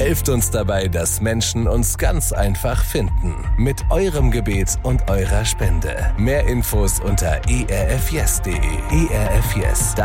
Helft uns dabei, dass Menschen uns ganz einfach finden. Mit eurem Gebet und eurer Spende. Mehr Infos unter erfyes.de. ERF Yes,